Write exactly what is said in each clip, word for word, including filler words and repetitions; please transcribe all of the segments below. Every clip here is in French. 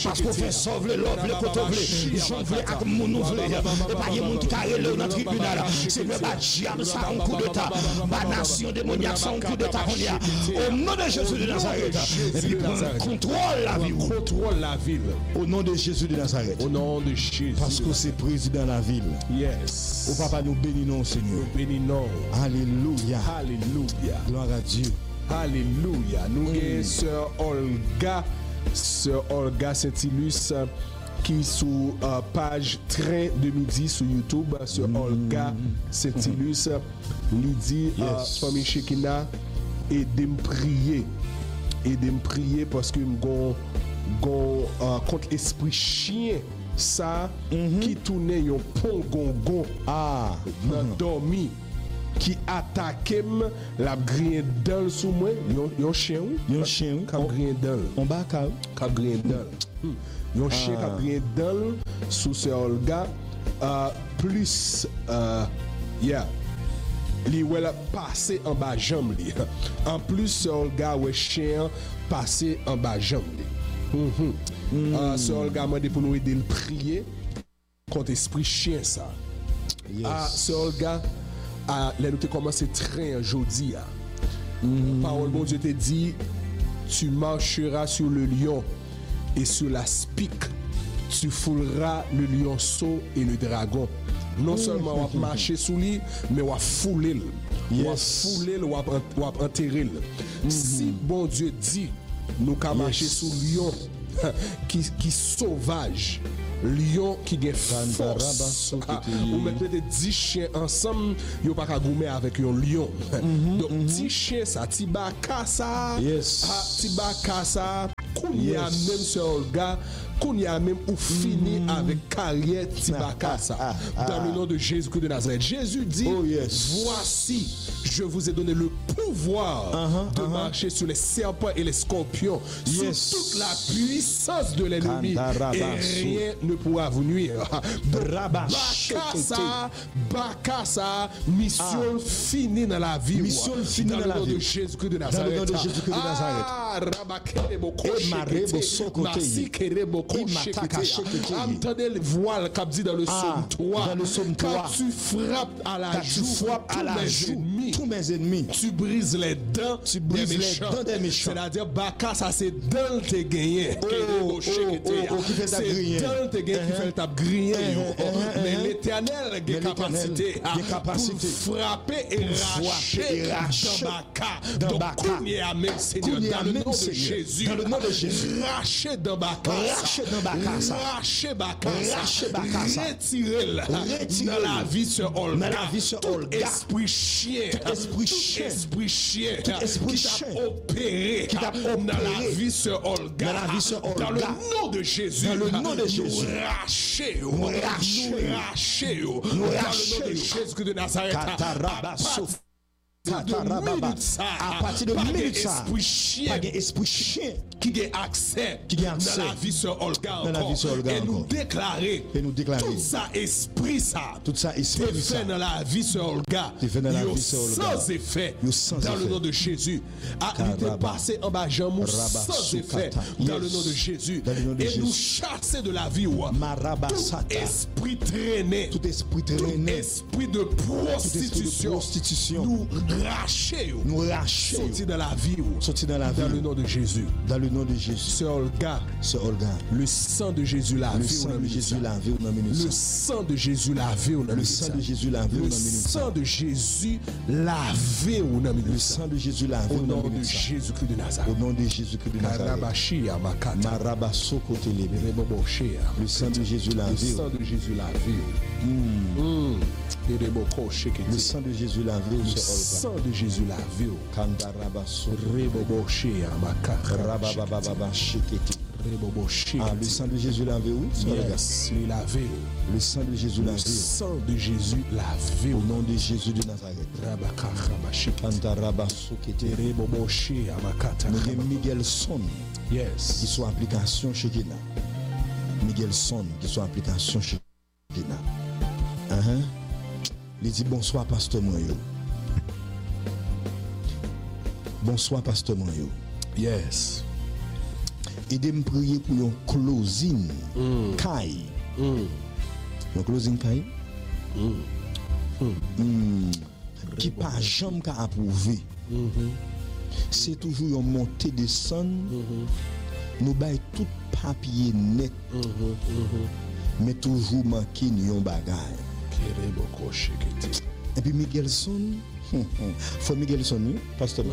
parce qu'on fait sauver l'homme, le côté blé, j'en voulais avec mon nouvelé, et pas y a monde qui carré le dans le tribunal. C'est le diable, ça un coup d'état, la nation démoniaque, ça un coup d'état qu'on y a. Au nom de Jésus de Nazareth, et puis contrôle la ville. Contrôle la ville. Au nom de Jésus de Nazareth. Au nom de Jésus. Parce que c'est président de la ville. Yes. Au papa, nous bénissons, Seigneur. Nous bénissons. Alléluia. Alléluia. Gloire à Dieu. Alléluia. Nous avons mm. Sœur Olga, Sœur Olga Saint-Ilus, qui sous euh, page Train de midi sur YouTube, sur mm. Olga Saint-Ilus, lui dit, yes. euh, famille Shekina, aidez-moi prier. Aidez-moi prier parce que mon gon euh, contre l'esprit chien ça mm-hmm. qui tourne un pont gongon ah dans mm-hmm. dormi qui attaque la grien dans sous moi yon chien yon chien cap grien dans on ba cap cap grien dans yon chien cap grien dans sous Sœur Olga euh, plus euh, yeah li wè la passé en bas jambe li. En plus Sœur Olga wè chien passé en bas jambe li. Mhm. Mm. Uh, Sœur Olga m'a dit pour nous aider le prier contre esprit chien ça. Yes. Ah Sœur Olga ah là nous te commencé train aujourd'hui. Mm. Parole bon Dieu te dit tu marcheras sur le lion et sur la spique. Tu fouleras le lionceau et le dragon. Non seulement on va marcher sous lui, mais on va fouler. On va fouler, on va enterrer. Si bon Dieu dit, nous qu'à marcher sous lion qui qui sauvage, lion qui a force. Ou mettre des dix chiens ensemble, yo pas qu'à goumer avec un lion. Donc dix chiens ça, tibaka ça, tibaka ça. Qu'on y a même Sœur Olga, qu'on y a même ou fini mm. avec carrière Tibakasa ah, ah, ah, dans le nom de Jésus-Christ de Nazareth. Jésus dit oh, yes. Voici, je vous ai donné le pouvoir uh-huh, de uh-huh. marcher sur les serpents et les scorpions, yes. sur toute la puissance de l'ennemi, et rien ne pourra vous nuire. Bakasa, Bakasa, mission ah. finie dans la vie. Mission finie dans, dans la le nom vie. de Jésus-Christ de Nazareth. Dans le nom de Jésus-Christ de Nazareth. Ah, Rabakerebo entendez le voile qu'a dit dans le psaume trois. Dans le psaume trois. Quand tu frappes à la joue, à la joue tous mes ennemis, tu brises les dents, tu brises des les méchants. dents des méchants. C'est-à-dire Baka ça c'est dans tes gagnés. Oh, oh, oh, qui fait ta griller. C'est dans tes gagnés qui fait ta griller. Mais l'Éternel a des capacités pour frapper et racher dans Baka. Donc qu'on y a même Seigneur dans le nom de Jésus. Dans le nom de Jésus. Racher dans Baka. Racher dans Bakasa. Racher Bakasa. Racher Bakasa. Retirez-le dans la vie sur Olga. Dans la vie sur Olga. Esprit chien. Esprit chien. Esprit chien. Esprit qui t'a opéré. Qui t'a opéré. Dans la vie sur Olga. Dans la vie sur Olga. Dans le nom de Jésus. Dans le nom de Jésus. Nous racher. Nous racher. Nous racher. Nous Dans racher. le nom de Jésus de Nazareth. À partir de minutes ça, esprit chien, esprit chien qui a accès, qui a accès dans la vie sur Olga dans la vie sur Olga et nous déclarer, et nous déclarer tout ça esprit ça, tout ça esprit ça fait dans la vie sur Olga, fait dans la vie sur Olga sans effet, sans dans effet. Le nom de Jésus, à lui passer en bas jambe sans effet, dans le nom de Jésus, et nous chasser de la vie ou tout esprit traîné, tout esprit traîné, esprit de prostitution, nous racher, nous racher, sortir dans la vie, sortir dans la vie, dans le nom de Jésus, dans le nom de Jésus. Sœur Olga, Sœur Olga, le sang de Jésus lave, le sang de Jésus lave, le sang de Jésus lavé, le sang de Jésus lavé, le sang de Jésus lavé, le sang de Jésus lavé, au nom de Jésus-Christ de Nazareth, au nom de Jésus-Christ de Nazareth, le sang de Jésus lavé, le sang de Jésus lavé. Le sang de Jésus lavé, le sang de Jésus lavé. Ah, le sang de Jésus lavé où? Yes, il lavé. Le sang de Jésus lavé. Le sang de Jésus lavé. Au nom de Jésus de Nazareth. Nous Miguel Son. Yes. Qui sont application chez Kina. Miguel Son qui sont application chez Kina. Uh-huh. Il dit bonsoir pasteur Moyo. Bonsoir pasteur Moyo. Yes. Et de me prier pour un closing Mm. kai. Mm. Un closing kai. Mm. Mm. Qui pas jamais qu'à approuver. C'est toujours une montée descendre. Nous bail tout papier net. Mais toujours manquer un bagage. Kereboko shekete. Et puis Miguelson, faut Miguelson, oui, pasteur.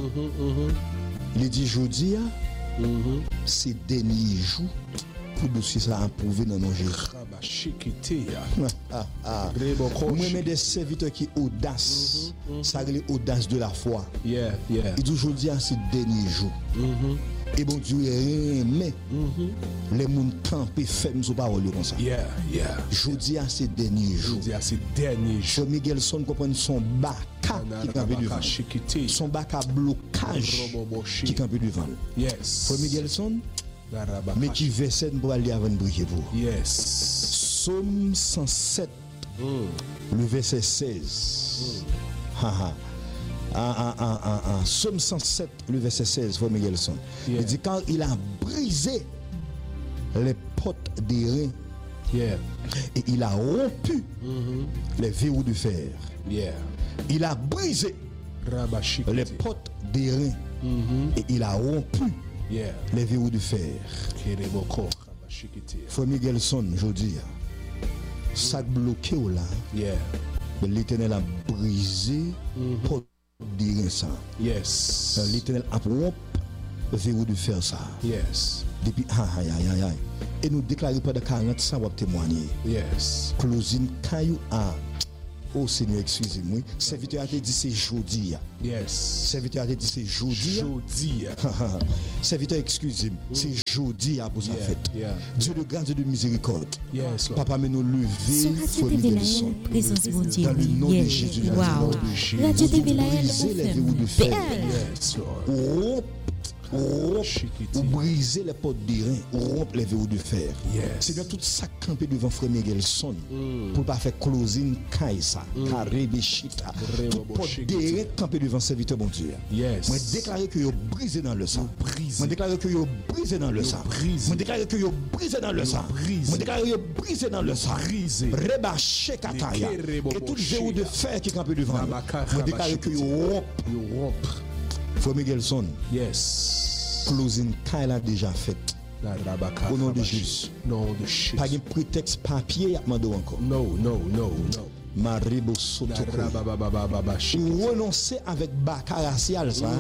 Il dit jeudi, c'est dernier jour pour dossier ça approuvé dans nos jeux. Raba shekete ya. Ah, ah. Kereboko. Moi, mais des serviteurs qui audace, ça c'est l'audace de la foi. Yeah, yeah. Il dit aujourd'hui, c'est dernier jour. Et bon Dieu, mais les gens campent fermes sur parole comme ça. Yeah, yeah. Jeudi, c'est dernier Je jour. dis à ces derniers jours. Faut Miguelson comprendre son bac qui campe devant. Shekete. Son bac à blocage qui campe devant. Yes. Faut Miguelson, Garaba. mais qui verset pour aller avant de briller pour. Yes. Psaume cent sept, le verset seize. Ha ha. Ah, ah, ah, ah, ah. Psaume cent sept, le verset seize, faut Miguelson. Yeah. Il dit quand il a brisé les portes des reins Yeah. et il a rompu les verrous de fer. Yeah. Il a brisé Raba les shekete. portes des reins et il a rompu Yeah. les verrous de fer. Kereboko. Raba shekete. Faut Miguelson, je dis, ça bloqué ou là, Yeah. mais l'Éternel a brisé portes des reins ça. Yes. L'Éternel a rompu le verrou de fer ça. Yes. Depuis aïe aïe aïe aïe. Et nous déclarons pas de quarante ça va témoigner. Yes. Closing caillou à oh Seigneur, excusez-moi. Serviteur a dit c'est jeudi. Yes. Serviteur a dit c'est jeudi. Jodi. Serviteur, excusez-moi. C'est jeudi pour sa Yeah. fête. Yeah. Dieu de grâce et de miséricorde. Yes, Lord. Papa, mais nous Sur lever Radio T V Laël, présence bon Dieu. dans le nom Yeah. de Jésus. dans le Wow. nom de Jésus. Radio T V Laël, Briser les on verrous de fait fer. Yes, Lord. Rompre, rompre, Shikiti. ou briser les portes des reins, ou rompre les verrous de fer. Yes. C'est bien tout ça campé devant Frère Miguelson pour pas faire closing kaisa, carré béchita. Tout porte des reins campé devant serviteur bon Dieu. Yes. Moi déclaré que yo brisé dans le sang. brisé. Moi déclaré que yo brisé dans le sang. brisé. Moi déclaré que yo brisé dans le sang. brisé. Moi déclaré que yo brisé dans le sang. Brisé. Rebaché kataya. Lekerebo Et tout le verrou de fer qui campé devant. Rabaka, Moi déclaré que yo rompe. You rompre. Frère Miguelson, Yes. closing kaila a déjà fait. La rabaka. Au nom de rabaka. Jésus. Nom de Jésus. Pas de prétexte papier y'a demandé encore. No, no, no, no. Maribo La Sotoko. rabababababa. Shikiti. Ou renoncer avec baka racial ça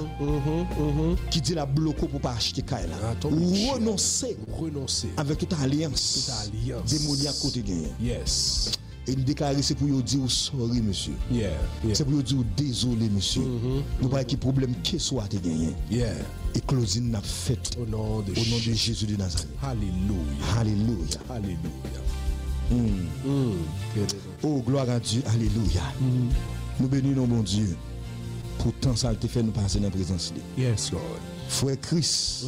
qui dit la bloco pour pas acheter kaila. Ah, ton Ou chien. renoncer Renoncer. avec toute alliance. Toute alliance. Démoniaque côté gagné. Yes. Et nous déclarer c'est pour vous dire sorry monsieur. Yeah. Yeah. C'est pour vous dire désolé monsieur. Nous pas qui problème qui soit te gagné. Yeah. Et closing n'a fait Au nom de au nom de Jésus. Jésus de Nazareth. Alléluia. Alléluia. Alléluia. Mm. Mm. Kereboko. Oh, gloire à Dieu. Alléluia. Nous bénissons mon Dieu. Pourtant, ça te fait nous passer dans la présence de Yes, Lord. Frère Chris,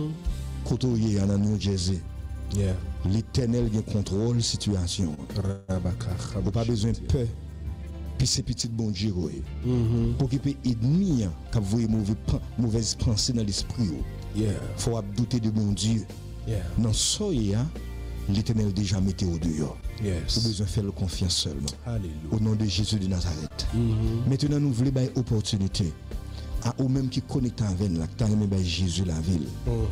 côtoyé en New Jersey. Yeah. L'Éternel qui contrôle la situation. Rabaka. Vous pas besoin de peur. Puis c'est petit bon Dieu. Pour qu'il puisse ennemi qui voit mauvais mauvaise pensée dans l'esprit. Yeah. Faut douter de bon Dieu. Yeah. Dans ça, l'Éternel déjà mis au dehors. Vous Yes. besoin de faire le confiance seulement. Alléluia. Au nom de Jésus de Nazareth. Maintenant, nous voulons une opportunité à eux mêmes qui connectent avec nous, qui ont Jésus la ville.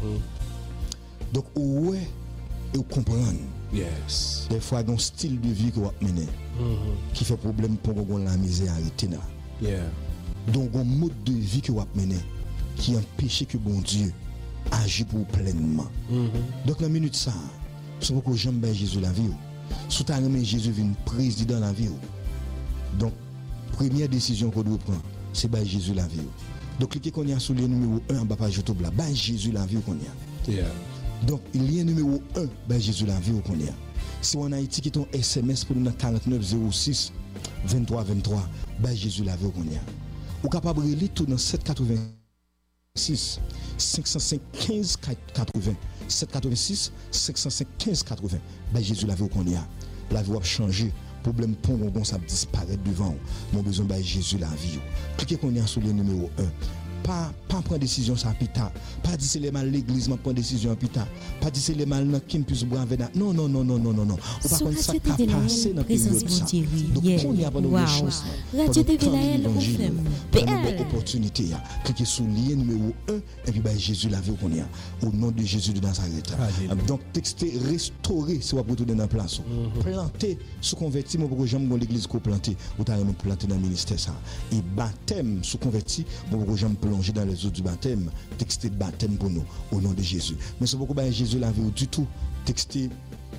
Donc, ouais, et vous comprenez. Yes. Des fois, il y a un style de vie que vous menez qui fait problème pour que la misère arrête. Yeah. Donc, un mode de vie que vous menez qui empêche que bon Dieu agisse pour vous pleinement. Donc, dans la minute ça, c'est pourquoi j'aime Jésus la vie. Si tu as Jésus vient président de la vie. Donc, première décision qu'on doit prendre, c'est bah Jésus la vie. Donc, cliquez qu'on y a sur le numéro un en bas page YouTube là, bah Jésus la vie qu'on y a. Yeah. Donc, il y a numéro un, bah Jésus la vie qu'on y a. Si on a Haïti qui ton S M S pour nous dans quarante-neuf zéro six vingt-trois vingt-trois, bah Jésus la vie qu'on y a. Ou capable de lire tout dans sept cent quatre-vingt-six cinq cent cinq quinze quatre-vingts sept cent quatre-vingt-six cinq cent cinq quinze quatre-vingts. Bah Jésus la vie qu'on y a. La vie va changer. Problème pour bon ça disparaître devant. Mon besoin bah Jésus la vie. Cliquez qu'on y a sur le numéro un. pas pas prendre décision ça pita, pas dire c'est les mal l'église m'a prendre décision pita, pas dire c'est les mal dans qui plus brave. Non non non non non non non. Ou pas contre ça qui passer dans période ça. Donc on y a pas de chance. Radio T V Laël P L opportunité cliquez sur lien numéro un et puis bah Jésus la vie qu'on y a au nom de Jésus de Nazareth. Donc textez restaurer si vous retourner dans place. Planter sous converti mon pour jamais l'église ko planter ou ta nous planter dans ministère ça. Et baptême sous converti mon pour jamais plonger dans les eaux du baptême, textez baptême pour nous au nom de Jésus. Mais c'est beaucoup bah Jésus la vie du tout. Textez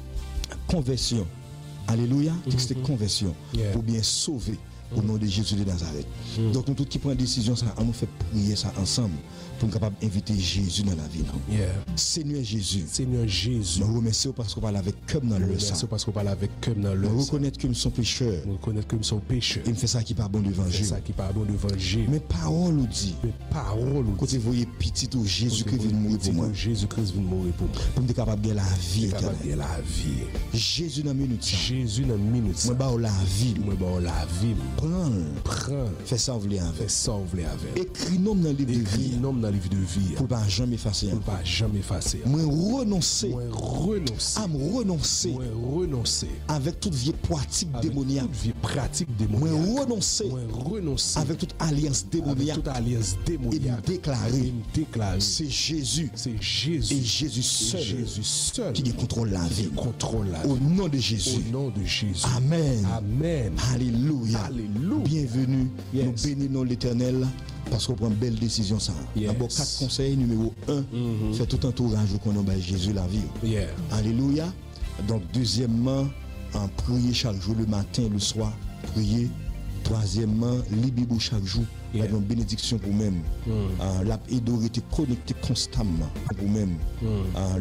conversion. Alléluia, textez conversion pour bien sauver au nom de Jésus de Nazareth. Mm. Donc nous tous qui prenons décision ça, on nous fait prier ça ensemble pour nous capable d'inviter Jésus dans la vie. Yeah. Seigneur Jésus. Seigneur Jésus. Nous remercions parce qu'on parle avec cœur dans le sang. parce qu'on parle avec cœur dans le sang. Nous reconnaître que nous sommes pécheurs. Nous reconnaître que nous sommes pécheurs. Et me fait ça qui pas bon l'évangile. ça qui pas bon l'évangile. Mais parole nous dit. Mais parole nous dit. Côté voyez petit ou Jésus-Christ vient mourir pour moi. Jésus-Christ vient mourir pour moi. Pour me capable de la vie. Capable de la vie. Jésus dans minute ça. Jésus dans minute. Moi ba la vie. Moi ba la vie. Prends. Prends. Fais ça vous avec. Fais ça vous avec. Écris nom dans le livre de vie. Écris nom dans le livre de vie. Pour pas jamais effacer. Pour pas jamais effacer. Moi renoncer. Moi renoncer. À me renoncer. Moi renoncer. Avec toute vieille pratique démoniaque. Toute vieille pratique démoniaque. Moi renoncer. Moi renoncer. Avec toute alliance démoniaque. Toute alliance démoniaque. Et me déclarer. Et me déclarer. C'est Jésus. C'est Jésus. Et Jésus seul. Jésus seul. Qui contrôle la vie. Contrôle la vie. Au nom de Jésus. Au nom de Jésus. Amen. Amen. Alléluia. Alléluia. Bienvenue. Yes. Nous bénissons l'Éternel parce qu'on prend une belle décision ça. Yes. D'abord quatre conseils. Numéro un, mm-hmm. Fait tout entourage qu'on a Jésus la vie. Yeah. Alléluia. Donc deuxièmement, en prier chaque jour le matin et le soir, prier. Troisièmement, libérez chaque jour. Yeah. Une bénédiction pour même. Mm. Uh, la et été connecté constamment pour même. Mm. Uh,